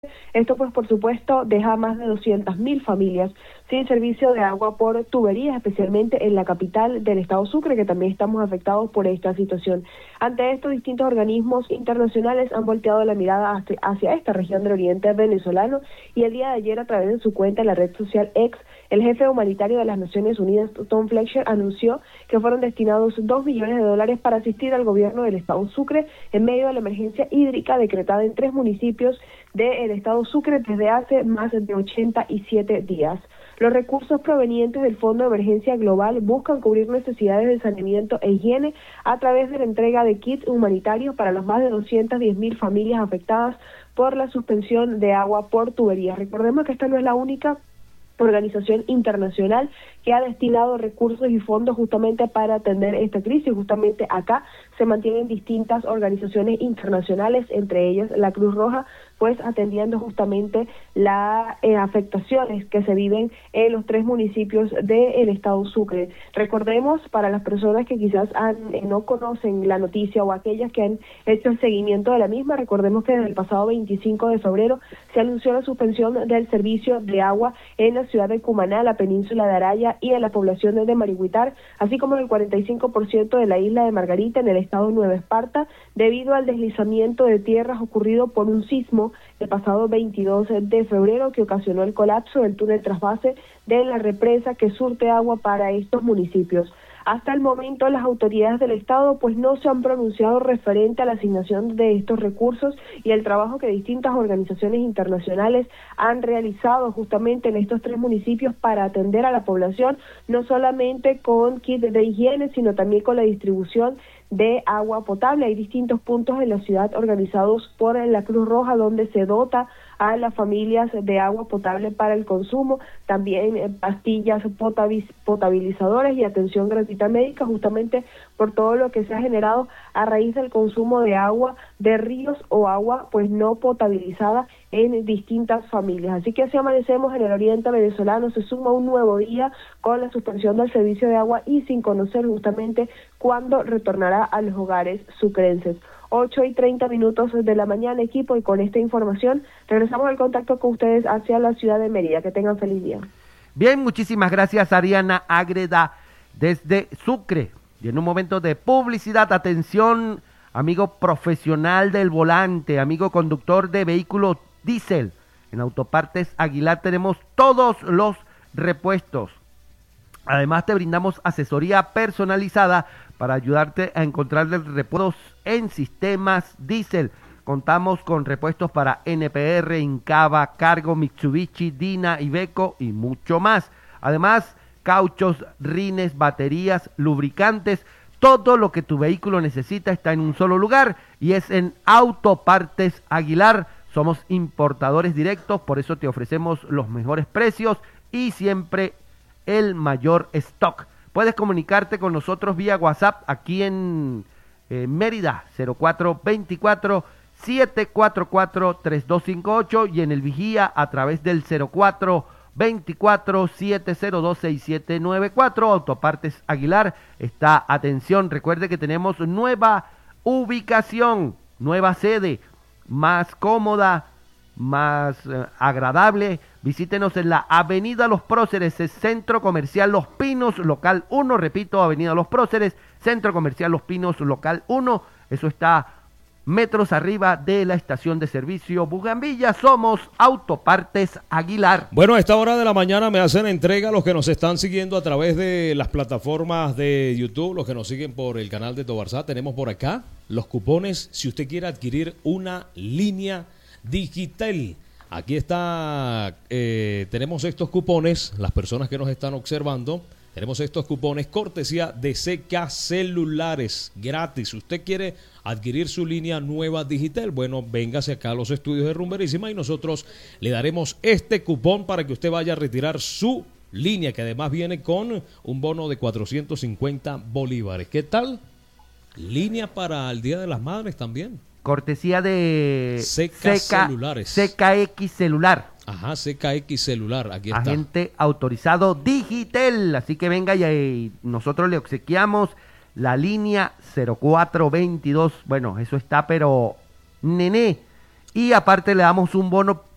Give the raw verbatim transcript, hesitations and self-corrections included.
Esto pues por supuesto deja más de doscientas mil familias sin servicio de agua por tuberías, especialmente en la capital del estado Sucre, que también estamos afectados por esta situación. Ante esto, distintos organismos internacionales han volteado la mirada hacia, hacia esta región del oriente venezolano, y el día de ayer, a través de su cuenta en la red social X, el jefe humanitario de las Naciones Unidas, Tom Fletcher, anunció que fueron destinados dos millones de dólares para asistir al gobierno del estado Sucre en medio de la emergencia hídrica decretada en tres municipios del estado Sucre desde hace más de ochenta y siete días. Los recursos provenientes del Fondo de Emergencia Global buscan cubrir necesidades de saneamiento e higiene a través de la entrega de kits humanitarios para las más de doscientas diez mil familias afectadas por la suspensión de agua por tuberías. Recordemos que esta no es la única organización internacional que ha destinado recursos y fondos justamente para atender esta crisis. Justamente acá se mantienen distintas organizaciones internacionales, entre ellas la Cruz Roja, pues atendiendo justamente las eh, afectaciones que se viven en los tres municipios del estado Sucre. Recordemos, para las personas que quizás han, eh, no conocen la noticia o aquellas que han hecho el seguimiento de la misma, recordemos que desde el pasado veinticinco de febrero se anunció la suspensión del servicio de agua en la ciudad de Cumaná, la península de Araya y en la población de Marihuitar, así como en el cuarenta y cinco por ciento de la isla de Margarita en el estado de Nueva Esparta, debido al deslizamiento de tierras ocurrido por un sismo el pasado veintidós de febrero que ocasionó el colapso del túnel trasvase de la represa que surte agua para estos municipios. Hasta el momento las autoridades del estado pues no se han pronunciado referente a la asignación de estos recursos y el trabajo que distintas organizaciones internacionales han realizado justamente en estos tres municipios para atender a la población, no solamente con kits de higiene, sino también con la distribución de agua potable. Hay distintos puntos en la ciudad organizados por la Cruz Roja donde se dota a las familias de agua potable para el consumo, también eh, pastillas potabilizadoras y atención gratuita médica, justamente por todo lo que se ha generado a raíz del consumo de agua de ríos o agua pues no potabilizada en distintas familias. Así que así amanecemos en el oriente venezolano. Se suma un nuevo día con la suspensión del servicio de agua y sin conocer justamente cuándo retornará a los hogares sucrenses. ocho y treinta minutos de la mañana, equipo, y con esta información regresamos al contacto con ustedes hacia la ciudad de Mérida. Que tengan feliz día. Bien, muchísimas gracias, Ariana Ágreda desde Sucre. Y en un momento de publicidad, atención, amigo profesional del volante, amigo conductor de vehículos diésel. En Autopartes Aguilar tenemos todos los repuestos. Además te brindamos asesoría personalizada para ayudarte a encontrar repuestos en sistemas diésel. Contamos con repuestos para N P R, Incava, Cargo, Mitsubishi, Dina, Iveco y mucho más. Además, cauchos, rines, baterías, lubricantes, todo lo que tu vehículo necesita está en un solo lugar y es en Autopartes Aguilar. Somos importadores directos, por eso te ofrecemos los mejores precios y siempre el mayor stock. Puedes comunicarte con nosotros vía WhatsApp aquí en eh, Mérida, cero cuatro veinticuatro, siete cuatro cuatro, tres dos cinco ocho, y en el Vigía a través del cero cuatro veinticuatro, siete cero dos, seis siete nueve cuatro. Autopartes Aguilar está, atención, recuerde que tenemos nueva ubicación, nueva sede, más cómoda, más eh, agradable. Visítenos en la Avenida Los Próceres, Centro Comercial Los Pinos, local uno, repito, Avenida Los Próceres, Centro Comercial Los Pinos, local uno, eso está metros arriba de la estación de servicio Bugambilla. Somos Autopartes Aguilar. Bueno, a esta hora de la mañana me hacen entrega los que nos están siguiendo a través de las plataformas de YouTube, los que nos siguen por el canal de Tobarzá. Tenemos por acá los cupones si usted quiere adquirir una línea digital. Aquí está, eh, tenemos estos cupones, las personas que nos están observando, tenemos estos cupones cortesía de C K Celulares, gratis. Usted quiere adquirir su línea nueva digital, bueno, véngase acá a los estudios de Rumberísima y nosotros le daremos este cupón para que usted vaya a retirar su línea, que además viene con un bono de cuatrocientos cincuenta bolívares. ¿Qué tal? Línea para el Día de las Madres también. Cortesía de C K Celulares. C K X Celular. Ajá, C K X Celular, aquí está. Agente autorizado Digitel. Así que venga y, y nosotros le obsequiamos la línea cero cuatro veintidós. Bueno, eso está, pero nené. Y aparte le damos un bono